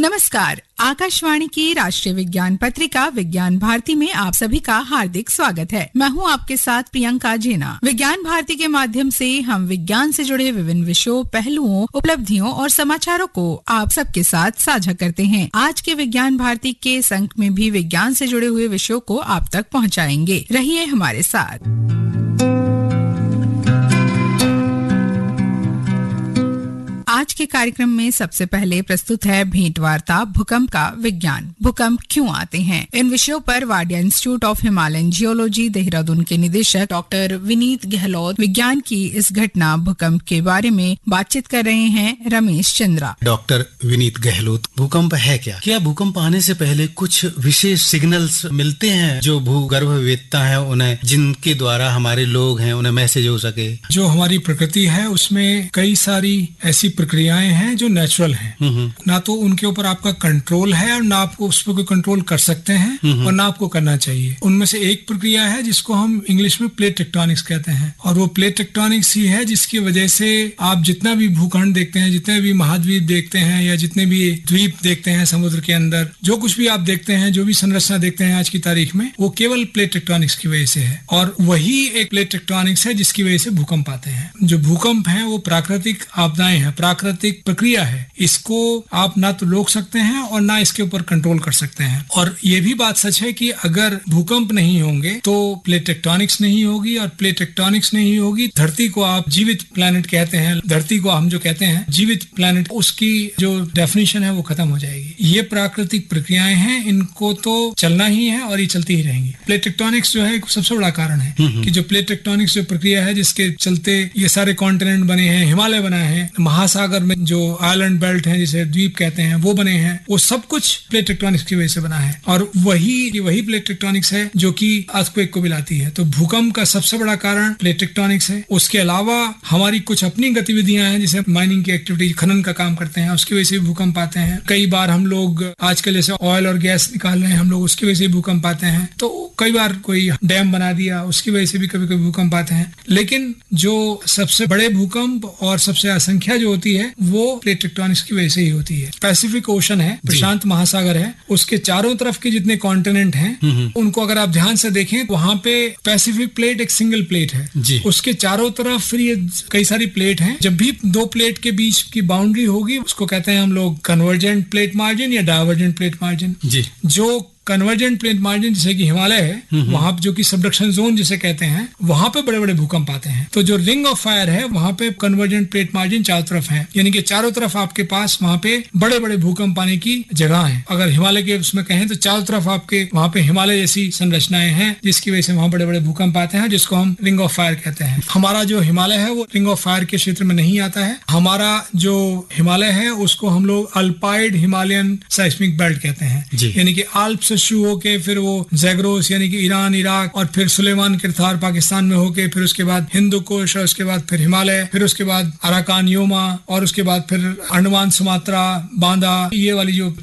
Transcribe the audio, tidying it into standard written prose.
नमस्कार। आकाशवाणी की राष्ट्रीय विज्ञान पत्रिका विज्ञान भारती में आप सभी का हार्दिक स्वागत है। मैं हूं आपके साथ प्रियंका जेना। विज्ञान भारती के माध्यम से हम विज्ञान से जुड़े विभिन्न विषयों, पहलुओं, उपलब्धियों और समाचारों को आप सबके साथ साझा करते हैं। आज के विज्ञान भारती के इस अंक में भी विज्ञान से जुड़े हुए विषयों को आप तक पहुँचाएंगे। रहिए हमारे साथ। आज के कार्यक्रम में सबसे पहले प्रस्तुत है भेंट वार्ता भूकंप का विज्ञान। भूकंप क्यों आते हैं, इन विषयों पर Wadia institute of Himalayan geology Dehradun के निदेशक डॉक्टर विनीत गहलोत विज्ञान की इस घटना भूकंप के बारे में बातचीत कर रहे हैं रमेश चंद्रा। डॉक्टर विनीत गहलोत, भूकंप है क्या भूकंप आने से पहले कुछ विशेष सिग्नल्स मिलते हैं जो भूगर्भवेत्ता है उन्हें, जिनके द्वारा हमारे लोग हैं उन्हें मैसेज हो सके? जो हमारी प्रकृति है उसमें कई सारी ऐसी प्रक्रियाएं हैं जो नेचुरल हैं। ना तो उनके ऊपर आपका कंट्रोल है और ना आपको उस पर कोई कंट्रोल कर सकते हैं और ना आपको करना चाहिए। उनमें से एक प्रक्रिया है जिसको हम इंग्लिश में प्लेट टेक्टोनिक्स कहते हैं, और वो प्लेट टेक्टोनिक्स ही है जिसकी वजह से आप जितना भी भूखंड देखते हैं, जितने भी महाद्वीप देखते हैं या जितने भी द्वीप देखते हैं समुद्र के अंदर, जो कुछ भी आप देखते हैं, जो भी संरचना देखते हैं आज की तारीख में, वो केवल प्लेट टेक्टोनिक्स की वजह से है। और वही एक प्लेट टेक्टोनिक्स है जिसकी वजह से भूकंप आते हैं। जो भूकंप है वो प्राकृतिक आपदाएं हैं, प्राकृतिक प्रक्रिया है। इसको आप ना तो रोक सकते हैं और ना इसके ऊपर कंट्रोल कर सकते हैं। और ये भी बात सच है कि अगर भूकंप नहीं होंगे तो प्लेट टेक्टोनिक्स नहीं होगी, और प्लेट टेक्टोनिक्स नहीं होगी, धरती को आप जीवित प्लैनेट कहते हैं, धरती को हम जो कहते हैं जीवित प्लैनेट, उसकी जो डेफिनेशन है वो खत्म हो जाएगी। ये प्राकृतिक प्रक्रियाएं हैं, इनको तो चलना ही है और ये चलती ही रहेंगी। प्लेट टेक्टोनिक्स जो है सबसे बड़ा कारण है कि जो प्लेट टेक्टोनिक्स जो प्रक्रिया है जिसके चलते ये सारे कॉन्टिनेंट बने हैं, हिमालय बना है, महासागर में जो आइलैंड बेल्ट है जिसे द्वीप कहते हैं वो बने हैं, वो सब कुछ प्लेट टेक्टोनिक्स की वजह से बना है। और वही प्लेट टेक्टोनिक्स है जो कि अर्थक्वेक को भी लाती है। तो भूकंप का सबसे बड़ा कारण प्लेट टेक्टोनिक्स है। उसके अलावा हमारी कुछ अपनी गतिविधियां हैं, जैसे माइनिंग की एक्टिविटी, खनन का काम करते हैं, उसकी वजह से भूकंप आते हैं। कई बार हम लोग आजकल जैसे ऑयल और गैस निकाल रहे हैं हम लोग, उसकी वजह से भूकंप आते हैं। तो कई बार कोई डैम बना दिया, उसकी वजह से भी कभी कभी भूकंप आते हैं। लेकिन जो सबसे बड़े भूकंप और सबसे असंख्या जो होती है वो प्लेट टेक्टोनिक्स की वजह से ही होती है। पैसिफिक ओशन है, प्रशांत महासागर है, उसके चारों तरफ के जितने कॉन्टिनेंट हैं उनको अगर आप ध्यान से देखें, वहां पे पैसिफिक प्लेट एक सिंगल प्लेट है, उसके चारों तरफ फिर ये कई सारी प्लेट हैं। जब भी दो प्लेट के बीच की बाउंड्री होगी उसको कहते हैं हम लोग कन्वर्जेंट प्लेट मार्जिन या डाइवर्जेंट प्लेट मार्जिन। जो कन्वर्जेंट प्लेट मार्जिन जैसे कि हिमालय है, वहां जो कि सबडक्शन जोन जिसे कहते हैं, वहां पे बड़े बड़े भूकंप आते हैं। तो जो रिंग ऑफ फायर है वहां पे कन्वर्जेंट प्लेट मार्जिन चारों तरफ है, यानी कि चारों तरफ आपके पास वहां पे बड़े बड़े भूकंप आने की जगह है। अगर हिमालय के उसमें कहें तो चारों तरफ आपके वहां पे हिमालय जैसी संरचनाएं हैं जिसकी वजह से वहां बड़े बड़े भूकंप आते हैं, जिसको हम रिंग ऑफ फायर कहते हैं। हमारा जो हिमालय है वो रिंग ऑफ फायर के क्षेत्र में नहीं आता है। हमारा जो हिमालय है उसको हम लोग अल्पाइड हिमालयन साइस्मिक बेल्ट कहते हैं, यानी कि आल्प से शुरू होके फिर वो जैग्रोस यानी कि ईरान, इराक, और फिर सुलेमान किरथार पाकिस्तान में होके, फिर उसके बाद हिंदू कुश, और उसके बाद फिर हिमालय, फिर उसके बाद अराकान योमा, और उसके बाद फिर अंडमान सुमात्रा, बांदा, ये वाली जो